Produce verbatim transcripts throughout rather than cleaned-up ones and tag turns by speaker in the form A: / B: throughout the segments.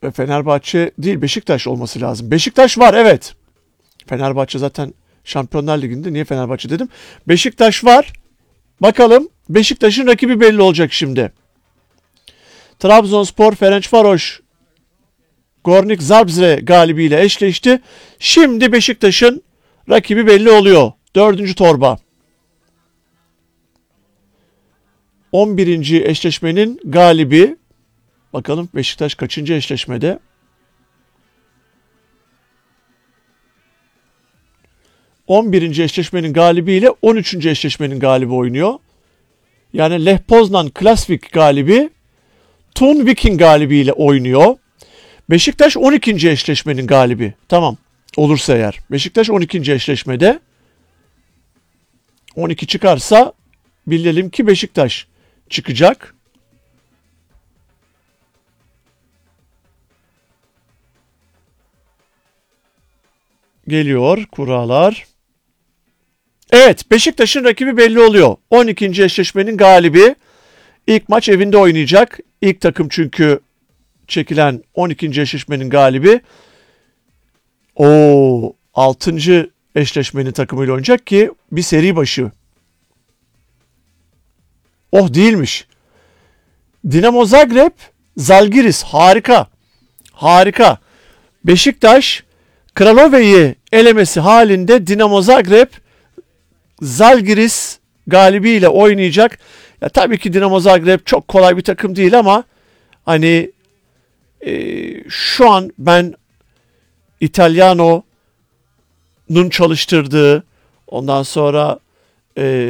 A: Ve Fenerbahçe değil, Beşiktaş olması lazım. Beşiktaş var, evet. Fenerbahçe zaten Şampiyonlar Ligi'nde. Niye Fenerbahçe dedim? Beşiktaş var. Bakalım Beşiktaş'ın rakibi belli olacak şimdi. Trabzonspor Ferencvaroş Gornik Zabrze galibiyle eşleşti. Şimdi Beşiktaş'ın rakibi belli oluyor. Dördüncü torba. on birinci eşleşmenin galibi. Bakalım Beşiktaş kaçıncı eşleşmede? on birinci eşleşmenin galibiyle on üçüncü eşleşmenin galibi oynuyor. Yani Lech Poznan Klasvik galibi Thun Viking galibiyle oynuyor. Beşiktaş on ikinci eşleşmenin galibi. Tamam. Olursa eğer. Beşiktaş on ikinci eşleşmede. on iki çıkarsa bilelim ki Beşiktaş çıkacak. Geliyor kurallar. Evet, Beşiktaş'ın rakibi belli oluyor. on ikinci eşleşmenin galibi. İlk maç evinde oynayacak. İlk takım çünkü çekilen on ikinci eşleşmenin galibi. O altıncı eşleşmenin takımıyla oynayacak ki bir seri başı. Oh, değilmiş. Dinamo Zagreb, Zalgiris, harika. Harika. Beşiktaş Kralove'yi elemesi halinde Dinamo Zagreb Zalgiris galibiyle oynayacak. Ya tabii ki Dinamo Zagreb çok kolay bir takım değil ama hani e, şu an ben İtalyano'nun çalıştırdığı, ondan sonra e,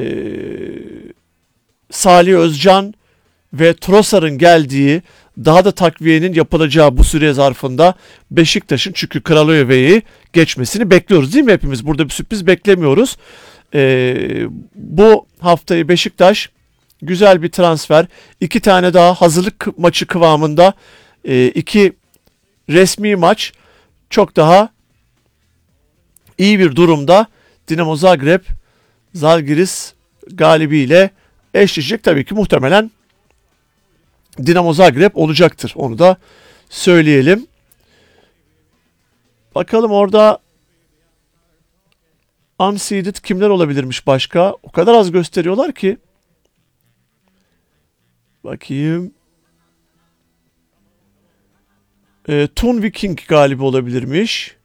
A: Salih Özcan ve Trossard'ın geldiği, daha da takviyenin yapılacağı bu süre zarfında Beşiktaş'ın çünkü Kralove'yi geçmesini bekliyoruz değil mi hepimiz? Burada bir sürpriz beklemiyoruz. Ee, bu haftayı Beşiktaş güzel bir transfer, iki tane daha hazırlık maçı kıvamında, e, iki resmi maç çok daha iyi bir durumda. Dinamo Zagreb Zalgiris galibiyle eşleşecek. Tabii ki muhtemelen Dinamo Zagreb olacaktır. Onu da söyleyelim. Bakalım orada unseeded kimler olabilirmiş başka? O kadar az gösteriyorlar ki. Bakayım. E, Thun Viking galibi olabilirmiş.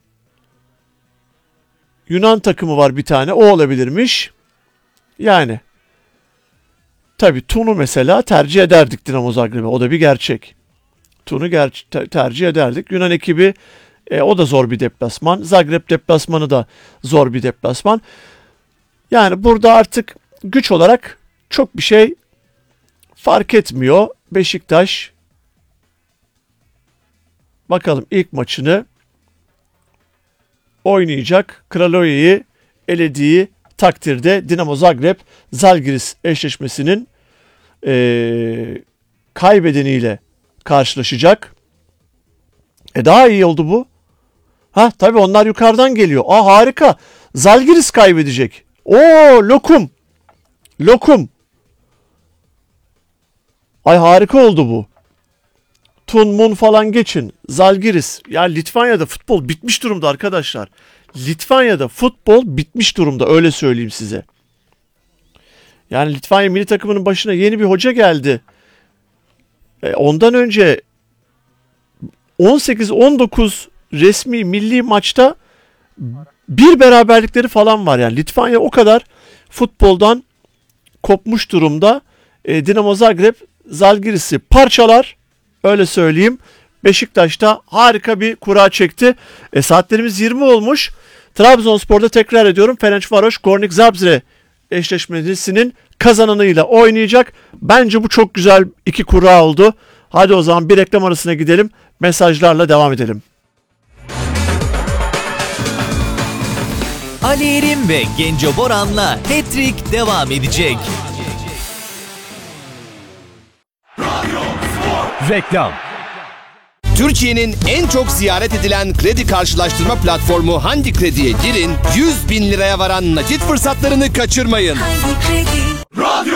A: Yunan takımı var bir tane. O olabilirmiş. Yani. Tabii Thun'u mesela tercih ederdik Dinamo Zagreb'e. O da bir gerçek. Thun'u ger- ter- tercih ederdik. Yunan ekibi e, o da zor bir deplasman. Zagreb deplasmanı da zor bir deplasman. Yani burada artık güç olarak çok bir şey fark etmiyor. Beşiktaş bakalım ilk maçını oynayacak. Kralove'yi elediği takdirde Dinamo Zagreb Zalgiris eşleşmesinin ee, kaybedeniyle karşılaşacak. E daha iyi oldu bu. Ha tabii onlar yukarıdan geliyor. Aa harika. Zalgiris kaybedecek. Oo lokum. Lokum. Ay harika oldu bu. Thun Mun falan geçin. Zalgiris. Ya Litvanya'da futbol bitmiş durumda arkadaşlar. Litvanya'da futbol bitmiş durumda, öyle söyleyeyim size. Yani Litvanya milli takımının başına yeni bir hoca geldi. E, ondan önce on sekiz on dokuz resmi milli maçta bir beraberlikleri falan var. Yani Litvanya o kadar futboldan kopmuş durumda. E, Dinamo Zagreb Zalgiris'i parçalar, öyle söyleyeyim. Beşiktaş'ta harika bir kura çekti. E, saatlerimiz yirmi olmuş. Trabzonspor'da tekrar ediyorum, Ferencvaroş Gornik Zabrze eşleşmesinin kazananıyla oynayacak. Bence bu çok güzel iki kura oldu. Hadi o zaman bir reklam arasına gidelim. Mesajlarla devam edelim.
B: Ali Erim ve Genco Boran'la Hat-Trick devam edecek.
C: Reklam.
D: Türkiye'nin en çok ziyaret edilen kredi karşılaştırma platformu Handi Kredi'ye girin, yüz bin liraya varan nakit fırsatlarını kaçırmayın.
E: Handi Kredi.
D: Radyo